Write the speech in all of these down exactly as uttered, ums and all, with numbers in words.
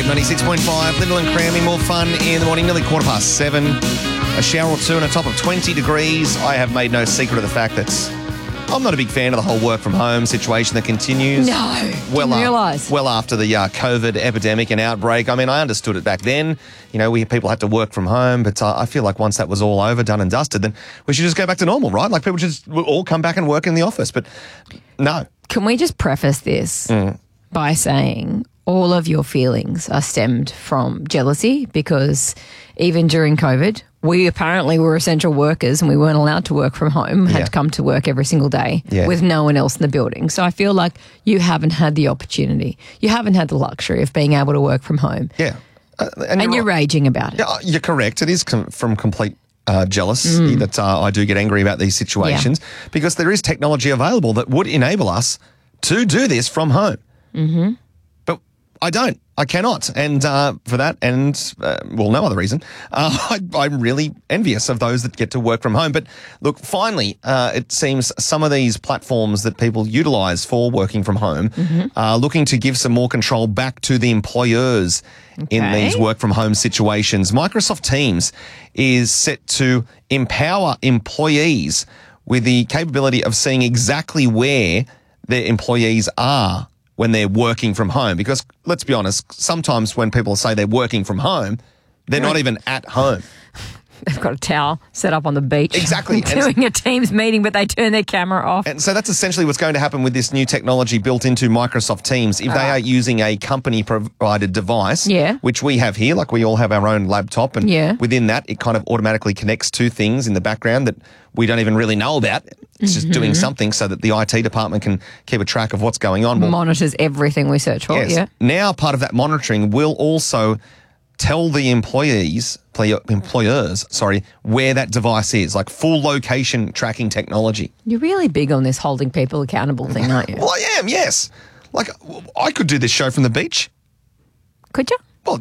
Wave ninety-six point five, Lyndall and Crammy, more fun in the morning, nearly quarter past seven. A shower or two and a top of twenty degrees. I have made no secret of the fact that I'm not a big fan of the whole work from home situation that continues. No, well, didn't uh, realise. Well after the uh, COVID epidemic and outbreak. I mean, I understood it back then. You know, we people had to work from home, but uh, I feel like once that was all over, done and dusted, then we should just go back to normal, right? Like people should just all come back and work in the office, but no. Can we just preface this Mm. by saying all of your feelings are stemmed from jealousy, because even during COVID, we apparently were essential workers and we weren't allowed to work from home, had Yeah. to come to work every single day Yeah. with no one else in the building. So I feel like you haven't had the opportunity. You haven't had the luxury of being able to work from home. Yeah. Uh, And you're right. raging about it. Yeah, you're correct. It is com- from complete uh, jealousy that uh, I do get angry about these situations because there is technology available that would enable us to do this from home. Mm-hmm. But I don't. I cannot. And uh, for that and, uh, well, no other reason, uh, I, I'm really envious of those that get to work from home. But look, finally, uh, it seems some of these platforms that people utilise for working from home are looking to give some more control back to the employers in Okay. these work from home situations. Microsoft Teams is set to empower employees with the capability of seeing exactly where their employees are when they're working from home. Because let's be honest, sometimes when people say they're working from home, they're not even at home. They've got a towel set up on the beach. Exactly. And Doing a Teams meeting, but they turn their camera off. And so that's essentially what's going to happen with this new technology built into Microsoft Teams. If they are using a company-provided device, Yeah. which we have here, like we all have our own laptop, and Yeah. within that, it kind of automatically connects to things in the background that we don't even really know about. It's just doing something so that the I T department can keep a track of what's going on. Well, Monitors everything we search for. yes. Yeah. Now part of that monitoring will also tell the employees, play- employers, sorry, where that device is, like full location tracking technology. You're really big on this holding people accountable thing, aren't you? Well, I am, yes. Like, I could do this show from the beach. Could you? Well,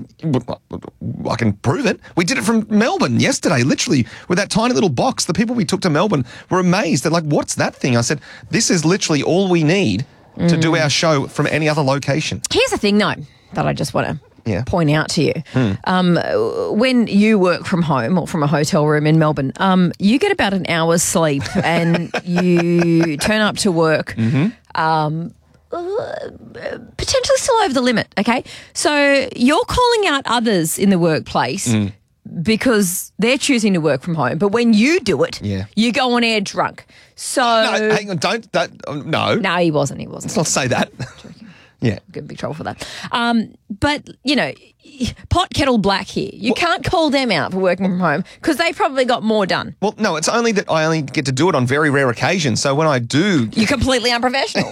I can prove it. We did it from Melbourne yesterday, literally, with that tiny little box. The people we took to Melbourne were amazed. They're like, what's that thing? I said, this is literally all we need to do our show from any other location. Here's the thing, though, that I just want to Yeah. point out to you. Um, when you work from home or from a hotel room in Melbourne, um, you get about an hour's sleep and you turn up to work um, uh, potentially still over the limit, okay? So you're calling out others in the workplace because they're choosing to work from home. But when you do it, Yeah. you go on air drunk. So No, hang on, don't, that, um, no. no, he wasn't. He wasn't. Let's not say that. Yeah. Get in big trouble for that. Um, but, you know, pot kettle black here. You can't call them out for working from home because they probably got more done. Well, no, it's only that I only get to do it on very rare occasions. So when I do, You're completely unprofessional.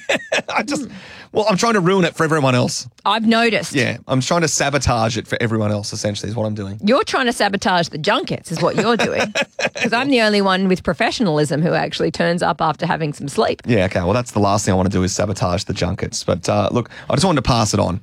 I just, well, I'm trying to ruin it for everyone else. I've noticed. Yeah, I'm trying to sabotage it for everyone else, essentially, is what I'm doing. You're trying to sabotage the junkets is what you're doing because I'm the only one with professionalism who actually turns up after having some sleep. Yeah, okay, well, that's the last thing I want to do is sabotage the junkets. But uh, look, I just wanted to pass it on.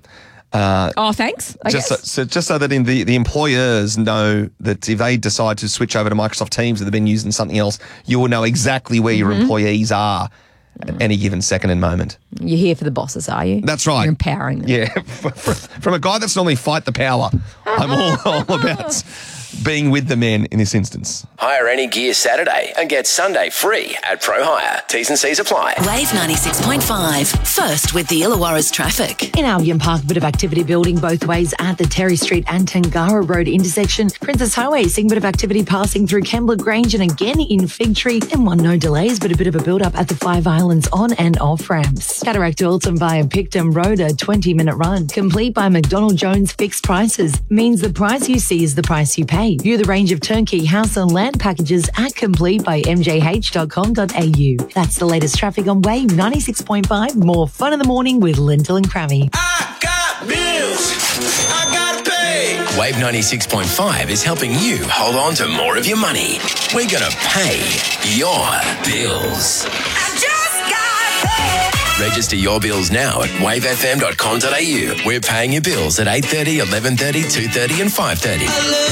Oh, thanks, I Just so, guess. so, just so that in the, the employers know that if they decide to switch over to Microsoft Teams and they've been using something else, you will know exactly where your Mm-hmm. employees are at any given second and moment. You're here for the bosses, are you? That's right. You're empowering them. Yeah, from a guy that's normally fight the power, I'm all, all about being with the men in this instance. Hire any gear Saturday and get Sunday free at Pro Hire. T's and C's apply. Wave ninety-six point five. First with the Illawarra's traffic. In Albion Park, a bit of activity building both ways at the Terry Street and Tangara Road intersection. Princess Highway, seeing a bit of activity passing through Kembla Grange and again in Fig Tree. And one, no delays, but a bit of a build-up at the Five Islands on and off ramps. Cataract to Alton via Picton Road, a twenty-minute run. Complete by McDonald Jones Fixed Prices. Means the price you see is the price you pay. View the range of turnkey house and land packages at complete by m j h dot com dot a u. That's the latest traffic on Wave ninety-six point five. More fun in the morning with Lyndall and Crammy. I got bills I gotta pay. Wave ninety-six point five is helping you hold on to more of your money. We're going to pay your bills. I just got paid. Register your bills now at wave f m dot com dot a u. We're paying your bills at eight thirty, eleven thirty, two thirty and five thirty.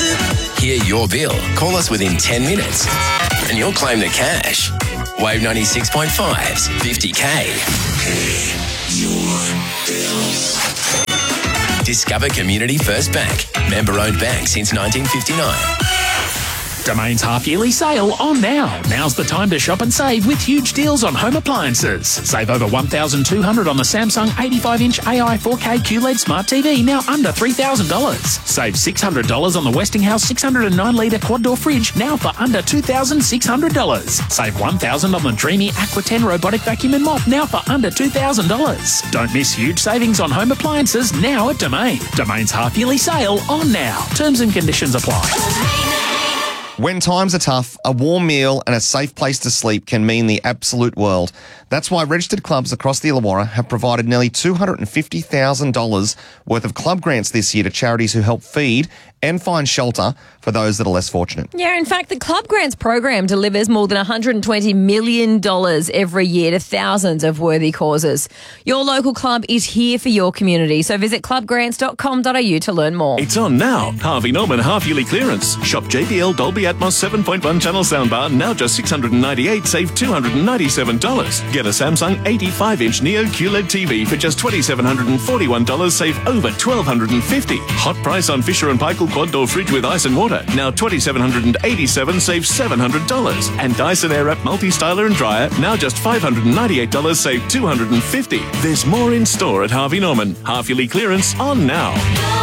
Hear your bill. Call us within ten minutes and you'll claim the cash. Wave ninety-six point five's fifty K. Discover Community First Bank. Member-owned bank since nineteen fifty-nine. Domain's half-yearly sale on now. Now's the time to shop and save with huge deals on home appliances. Save over one thousand two hundred dollars on the Samsung eighty-five inch A I four K Q L E D Smart T V, now under three thousand dollars. Save six hundred dollars on the Westinghouse six hundred nine litre quad-door fridge, now for under two thousand six hundred dollars. Save one thousand dollars on the Dreamy Aqua ten robotic vacuum and mop, now for under two thousand dollars. Don't miss huge savings on home appliances now at Domain. Domain's half-yearly sale on now. Terms and conditions apply. When times are tough, a warm meal and a safe place to sleep can mean the absolute world. That's why registered clubs across the Illawarra have provided nearly two hundred fifty thousand dollars worth of club grants this year to charities who help feed and find shelter for those that are less fortunate. Yeah, in fact, the Club Grants program delivers more than one hundred twenty million dollars every year to thousands of worthy causes. Your local club is here for your community, so visit club grants dot com dot a u to learn more. It's on now. Harvey Norman half-yearly clearance. Shop J B L Dolby Atmos seven point one channel soundbar, now just six hundred ninety-eight dollars, save two hundred ninety-seven dollars. Get a Samsung eighty-five inch Neo Q L E D T V for just two thousand seven hundred forty-one dollars, save over one thousand two hundred fifty dollars. Hot price on Fisher and Paykel quad door fridge with ice and water, now two thousand seven hundred eighty-seven dollars, save seven hundred dollars. And Dyson Airwrap multi-styler and dryer, now just five hundred ninety-eight dollars, save two hundred fifty dollars. There's more in store at Harvey Norman. Half-yearly clearance on now.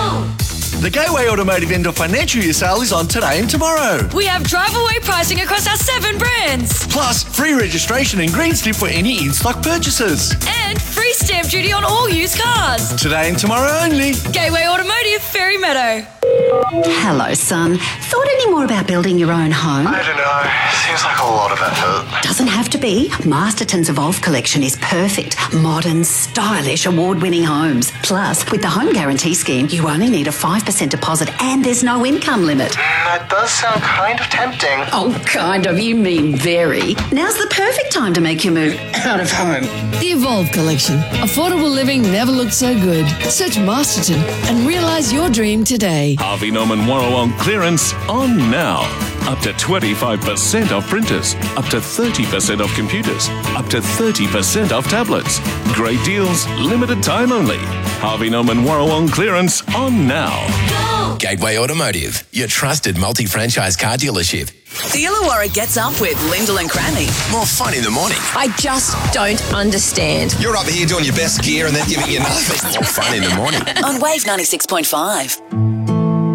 The Gateway Automotive End of Financial Year sale is on today and tomorrow. We have drive-away pricing across our seven brands. Plus, free registration and green slip for any in-stock purchases. And free stamp duty on all used cars. Today and tomorrow only. Gateway Automotive, Ferry Meadow. Hello, son. Thought any more about building your own home? I don't know. Seems like a lot of effort. Doesn't have to be. Masterton's Evolve collection is perfect. Modern, stylish, award-winning homes. Plus, with the Home Guarantee Scheme, you only need a five percent deposit and there's no income limit. That does sound kind of tempting. Oh, kind of. You mean very. Now's the perfect time to make your move out of home. The Evolve collection. Affordable living never looked so good. Search Masterton and realise your dream today. Harvey Norman Warrawong clearance on now. Up to twenty-five percent off printers, up to thirty percent off computers, up to thirty percent off tablets. Great deals, limited time only. Harvey Norman Warrawong clearance on now. Go! Gateway Automotive, your trusted multi-franchise car dealership. The Illawarra gets up with Lyndall and Cranley. More fun in the morning. I just don't understand. You're up here doing your best gear and then giving you nothing. More fun in the morning. On Wave ninety-six point five.